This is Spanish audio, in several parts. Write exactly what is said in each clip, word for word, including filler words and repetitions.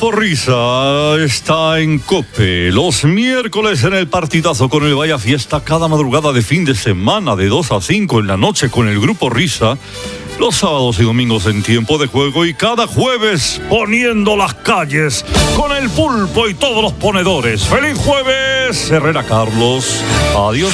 Grupo Risa está en COPE. Los miércoles en el partidazo con el Vaya Fiesta, cada madrugada de fin de semana de dos a cinco en la noche con el Grupo Risa. Los sábados y domingos en tiempo de juego y cada jueves poniendo las calles con el pulpo y todos los ponedores. ¡Feliz jueves! Herrera Carlos. Adiós.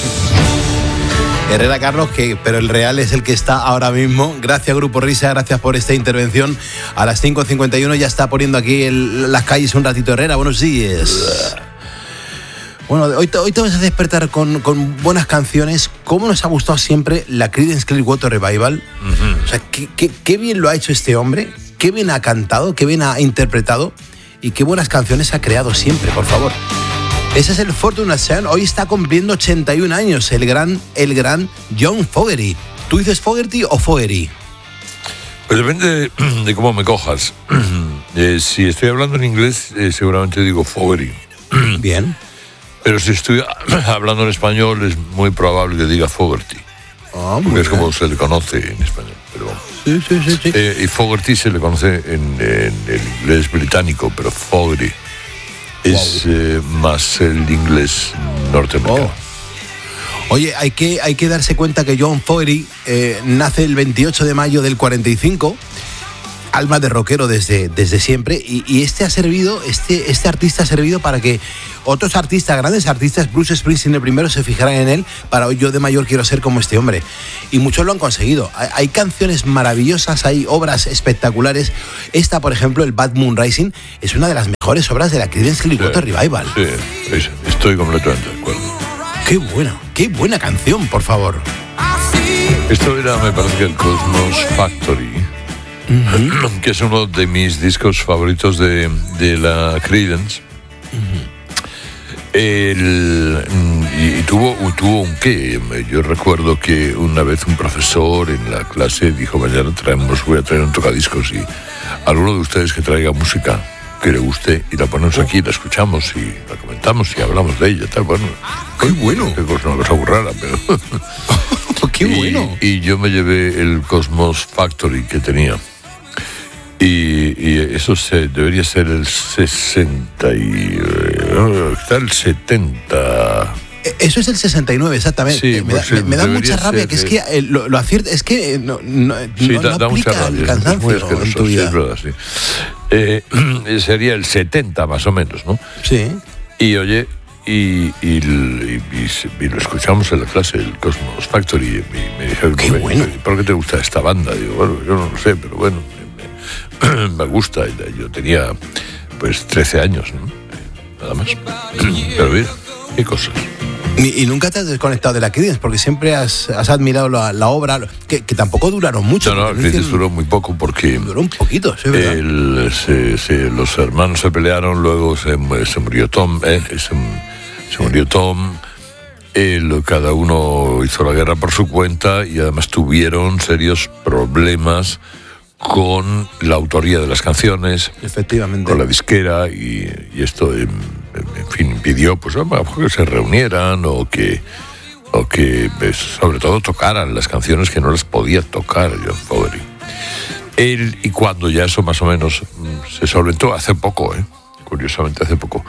Herrera Carlos, que, pero el real es el que está ahora mismo. Gracias, Grupo Risa, gracias por esta intervención. A las cinco cincuenta y uno ya está poniendo aquí el, las calles un ratito. Herrera, buenos días. Bueno, hoy te, hoy te vas a despertar con, con buenas canciones. ¿Cómo nos ha gustado siempre la Creedence Clearwater Revival? Uh-huh. O sea, qué, qué, qué bien lo ha hecho este hombre, qué bien ha cantado, qué bien ha interpretado y qué buenas canciones ha creado siempre, por favor. Ese es el Fortunate Son. Hoy está cumpliendo ochenta y un años el gran, el gran John Fogerty. ¿Tú dices Fogerty o Fogerty? Pues depende de, de cómo me cojas. Eh, si estoy hablando en inglés, eh, seguramente digo Fogerty. Bien. Pero si estoy hablando en español, es muy probable que diga Fogerty. Oh, porque es como se le conoce en español. Pero, sí, sí, sí. sí. Eh, y Fogerty se le conoce en, en el inglés británico, pero Fogerty es wow. eh, más el inglés norteamericano. Oh. Oye, hay que, hay que darse cuenta que John Fogerty eh, nace el veintiocho de mayo del cuarenta y cinco. Alma de rockero desde, desde siempre y, y este ha servido, este, este artista ha servido para que otros artistas, grandes artistas, Bruce Springsteen el primero, se fijaran en él para hoy yo de mayor quiero ser como este hombre y muchos lo han conseguido. Hay, hay canciones maravillosas, hay obras espectaculares. Esta, por ejemplo, el Bad Moon Rising, es una de las mejores obras de la Creedence Clearwater sí, Revival. Sí, estoy completamente de acuerdo. Qué buena, qué buena canción, por favor. Esto era, me parece que el Cosmos Factory. Uh-huh. Que es uno de mis discos favoritos de, de la Creedence. Uh-huh. El, y, y tuvo, tuvo un qué. Yo recuerdo que una vez un profesor en la clase dijo: mañana traemos, voy a traer un tocadiscos y alguno de ustedes que traiga música que le guste y la ponemos aquí, la escuchamos y la comentamos y hablamos de ella. Tal. Bueno, qué bueno. Qué cosa, una cosa muy rara, pero qué bueno. Y, y yo me llevé el Cosmos Factory que tenía. Y, y eso se, debería ser el sesenta y... Eh, está el setenta... Eso es el sesenta y nueve, exactamente. Sí, me, pues da, me, me da mucha rabia, ser, que es que eh, lo, lo acierta, es que no, no, sí, no, da, no da aplica mucha rabia, el cansancio en tu vida. Sí, es verdad, sí. Eh, sería el setenta más o menos, ¿no? Sí. Y oye, y, y, y, y, y lo escuchamos en la clase, el Cosmos Factory, y me, me dijeron, qué bueno. ¿por qué te gusta esta banda? Digo, bueno, yo no lo sé, pero bueno, me, me gusta. Yo tenía pues trece años, ¿no? Nada más. Pero mira, qué cosas. ¿Y, y nunca te has desconectado de la Creedence? Porque siempre has, has admirado la, la obra, que, que tampoco duraron mucho. No, no, la Creedence duró muy poco porque... Duró un poquito, sí, ¿verdad? El, se, se, los hermanos se pelearon, luego se, se murió Tom, ¿eh? se, se murió Tom, el, cada uno hizo la guerra por su cuenta y además tuvieron serios problemas con la autoría de las canciones, efectivamente, con la disquera y, y esto, en, en fin, impidió pues a lo mejor que se reunieran o que, o que pues, sobre todo tocaran las canciones que no las podía tocar John Fogerty. Él, y cuando ya eso más o menos se solventó, hace poco, ¿eh? curiosamente hace poco,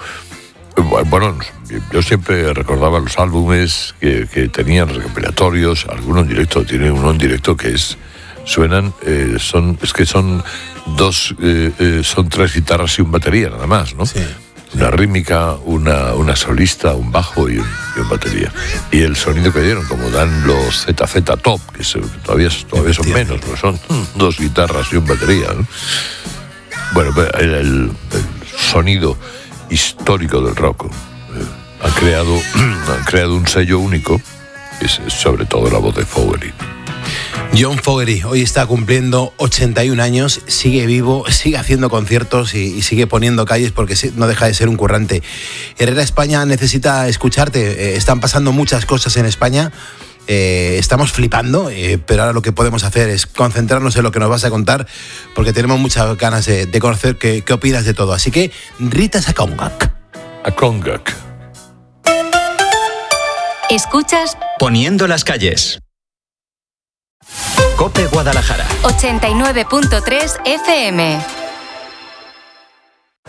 bueno, yo siempre recordaba los álbumes que, que tenían recopilatorios, algunos en directo, tiene uno en directo que es suenan, eh, son es que son dos, eh, eh, son tres guitarras y un batería nada más, ¿no? Sí, sí. Una rítmica, una, una solista, un bajo y un, y un batería. Y el sonido que dieron, como dan los Z Z Top, que, se, que todavía, todavía son menos, porque son dos guitarras y un batería, ¿no? Bueno, el, el, el sonido histórico del rock. Eh, han creado, han creado un sello único, que es sobre todo la voz de Fogerty. John Fogerty hoy está cumpliendo ochenta y un años, sigue vivo, sigue haciendo conciertos y, y sigue poniendo calles porque no deja de ser un currante. Herrera España necesita escucharte, eh, están pasando muchas cosas en España, eh, estamos flipando, eh, pero ahora lo que podemos hacer es concentrarnos en lo que nos vas a contar porque tenemos muchas ganas de, de conocer qué, qué opinas de todo. Así que, Rita Sakongak. Akongak. Escuchas Poniendo las calles. COPE Guadalajara ochenta y nueve punto tres F M.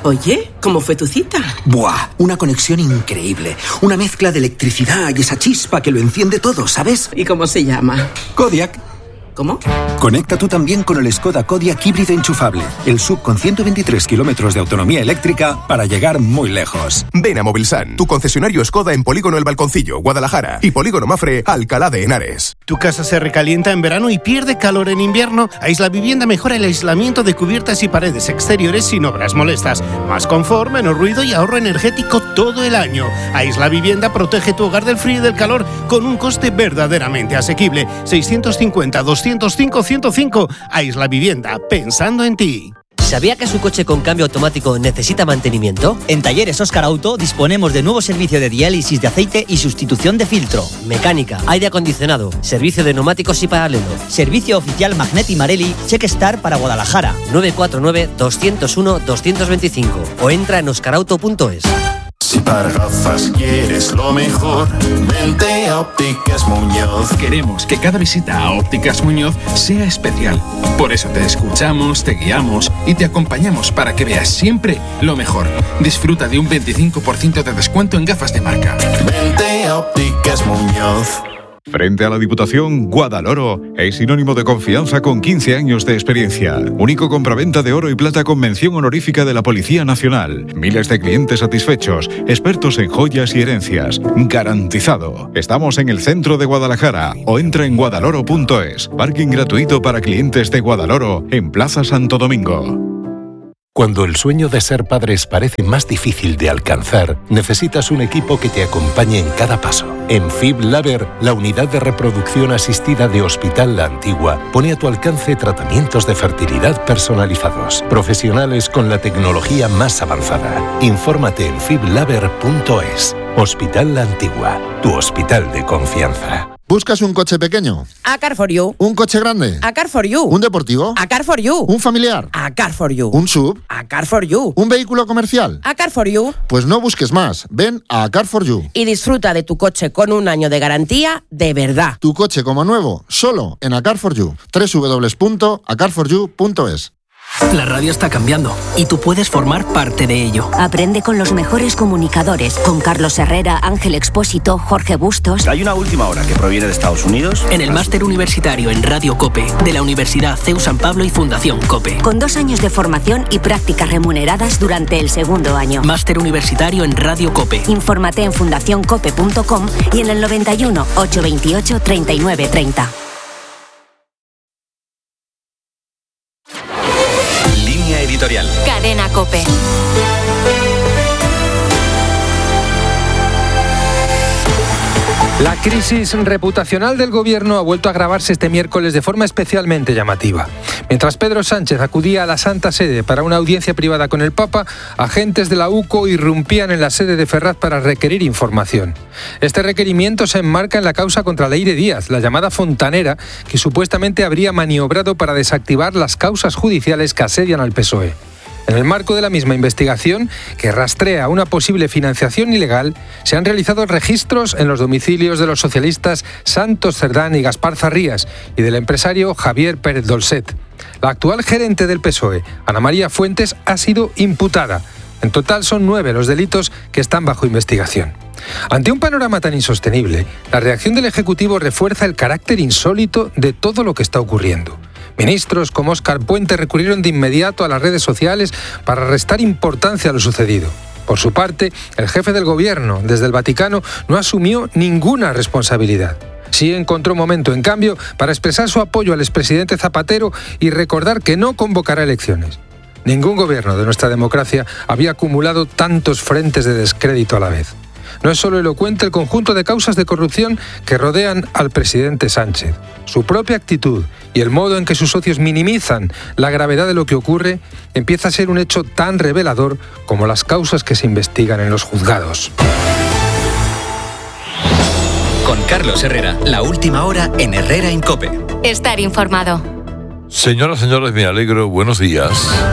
Oye, ¿cómo fue tu cita? Buah, una conexión increíble. Una mezcla de electricidad y esa chispa que lo enciende todo, ¿sabes? ¿Y cómo se llama? Kodiaq. ¿Cómo? Conecta tú también con el Skoda Kodiaq híbrido enchufable. El S U V con ciento veintitrés kilómetros de autonomía eléctrica para llegar muy lejos. Ven a Movilsan, tu concesionario Skoda en Polígono El Balconcillo, Guadalajara, y Polígono Mafre, Alcalá de Henares. Tu casa se recalienta en verano y pierde calor en invierno. Aisla Vivienda mejora el aislamiento de cubiertas y paredes exteriores sin obras molestas. Más confort, menos ruido y ahorro energético todo el año. Aisla Vivienda protege tu hogar del frío y del calor con un coste verdaderamente asequible. seiscientos cincuenta, doscientos cinco, ciento cinco. Aisla Vivienda, pensando en ti. ¿Sabía que su coche con cambio automático necesita mantenimiento? En Talleres Óscar Auto disponemos de nuevo servicio de diálisis de aceite y sustitución de filtro, mecánica, aire acondicionado, servicio de neumáticos y paralelo, servicio oficial Magneti Marelli, Checkstar para Guadalajara, nueve cuatro nueve, dos cero uno, dos dos cinco o entra en oscar auto punto es. Si para gafas quieres lo mejor, vente a Ópticas Muñoz. Queremos que cada visita a Ópticas Muñoz sea especial. Por eso te escuchamos, te guiamos y te acompañamos para que veas siempre lo mejor. Disfruta de un veinticinco por ciento de descuento en gafas de marca. Vente a Ópticas Muñoz. Frente a la Diputación, Guadaloro es sinónimo de confianza con quince años de experiencia. Único compraventa de oro y plata con mención honorífica de la Policía Nacional. Miles de clientes satisfechos, expertos en joyas y herencias. Garantizado. Estamos en el centro de Guadalajara o entra en guadaloro punto es. Parking gratuito para clientes de Guadaloro en Plaza Santo Domingo. Cuando el sueño de ser padres parece más difícil de alcanzar, necesitas un equipo que te acompañe en cada paso. En FibLaber, la unidad de reproducción asistida de Hospital La Antigua pone a tu alcance tratamientos de fertilidad personalizados, profesionales con la tecnología más avanzada. Infórmate en fiblaber punto es. Hospital La Antigua, tu hospital de confianza. ¿Buscas un coche pequeño? A Car for You. ¿Un coche grande? A Car for You. ¿Un deportivo? A Car for You. ¿Un familiar? A Car for You. ¿Un S U V? A Car for You. ¿Un vehículo comercial? A Car for You. Pues no busques más. Ven a Car for You. Y disfruta de tu coche con un año de garantía de verdad. Tu coche como nuevo, solo en A Car for You. doble u doble u doble u punto a car for you punto es. La radio está cambiando y tú puedes formar parte de ello. Aprende con los mejores comunicadores, con Carlos Herrera, Ángel Expósito, Jorge Bustos. Hay una última hora que proviene de Estados Unidos. En el máster universitario en Radio COPE de la Universidad C E U San Pablo y Fundación COPE. Con dos años de formación y prácticas remuneradas durante el segundo año. Máster universitario en Radio COPE. Infórmate en fundación cope punto com y en el noventa y uno, ochocientos veintiocho, treinta y nueve treinta. Editorial. Cadena COPE. La crisis reputacional del gobierno ha vuelto a agravarse este miércoles de forma especialmente llamativa. Mientras Pedro Sánchez acudía a la Santa Sede para una audiencia privada con el Papa, agentes de la U C O irrumpían en la sede de Ferraz para requerir información. Este requerimiento se enmarca en la causa contra Leire Díaz, la llamada fontanera, que supuestamente habría maniobrado para desactivar las causas judiciales que asedian al P S O E. En el marco de la misma investigación, que rastrea una posible financiación ilegal, se han realizado registros en los domicilios de los socialistas Santos Cerdán y Gaspar Zarrías y del empresario Javier Pérez Dolcet. La actual gerente del P S O E, Ana María Fuentes, ha sido imputada. En total son nueve los delitos que están bajo investigación. Ante un panorama tan insostenible, la reacción del Ejecutivo refuerza el carácter insólito de todo lo que está ocurriendo. Ministros como Óscar Puente recurrieron de inmediato a las redes sociales para restar importancia a lo sucedido. Por su parte, el jefe del gobierno, desde el Vaticano, no asumió ninguna responsabilidad. Sí encontró momento, en cambio, para expresar su apoyo al expresidente Zapatero y recordar que no convocará elecciones. Ningún gobierno de nuestra democracia había acumulado tantos frentes de descrédito a la vez. No es solo elocuente el conjunto de causas de corrupción que rodean al presidente Sánchez. Su propia actitud y el modo en que sus socios minimizan la gravedad de lo que ocurre empieza a ser un hecho tan revelador como las causas que se investigan en los juzgados. Con Carlos Herrera, la última hora en Herrera en COPE. Estar informado. Señoras, señores, me alegro. Buenos días.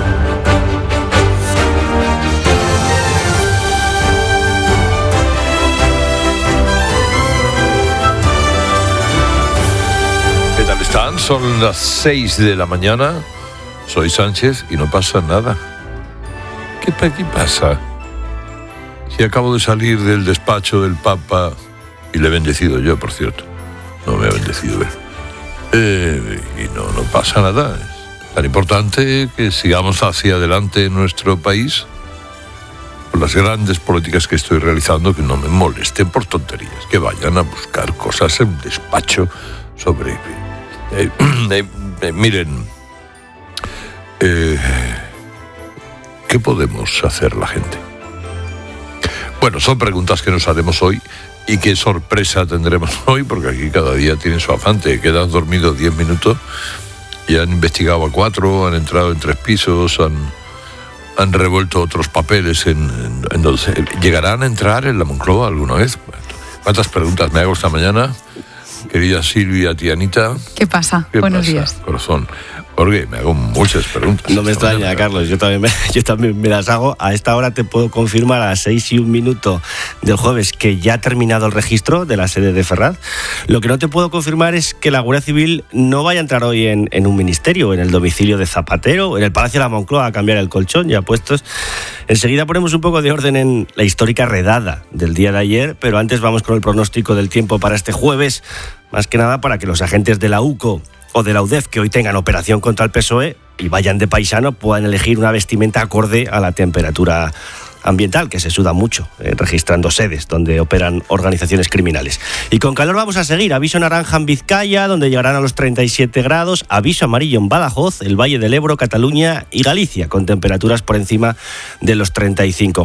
¿Están? Son las seis de la mañana. Soy Sánchez y no pasa nada. ¿Qué, qué pasa? Si acabo de salir del despacho del Papa, y le he bendecido yo, por cierto, no me ha bendecido él, eh, y no, no pasa nada. Es tan importante que sigamos hacia adelante en nuestro país con las grandes políticas que estoy realizando, que no me molesten por tonterías, que vayan a buscar cosas en despacho sobre... Eh, eh, eh, miren, eh, ¿qué podemos hacer la gente? Bueno, son preguntas que nos haremos hoy y qué sorpresa tendremos hoy, porque aquí cada día tienen su afán. Te quedas dormido diez minutos y han investigado a cuatro, han entrado en tres pisos, han, han revuelto otros papeles en, en, en donde llegarán a entrar en la Moncloa alguna vez. ¿Cuántas preguntas me hago esta mañana? Querida Silvia, tía Anita. ¿Qué pasa? ¿Qué Buenos pasa, días. Corazón? Jorge, me hago muchas preguntas. No me extraña, mañana. Carlos, yo también, me, yo también me las hago. A esta hora te puedo confirmar, a las seis y un minuto del jueves, que ya ha terminado el registro de la sede de Ferraz. Lo que no te puedo confirmar es que la Guardia Civil no vaya a entrar hoy en, en un ministerio, en el domicilio de Zapatero, en el Palacio de la Moncloa a cambiar el colchón, ya puestos. Enseguida ponemos un poco de orden en la histórica redada del día de ayer, pero antes vamos con el pronóstico del tiempo para este jueves, más que nada para que los agentes de la UCO o de la U D E F que hoy tengan operación contra el P S O E y vayan de paisano puedan elegir una vestimenta acorde a la temperatura ambiental, que se suda mucho, eh, registrando sedes donde operan organizaciones criminales. Y con calor vamos a seguir. Aviso naranja en Vizcaya, donde llegarán a los treinta y siete grados. Aviso amarillo en Badajoz, el Valle del Ebro, Cataluña y Galicia, con temperaturas por encima de los treinta y cinco.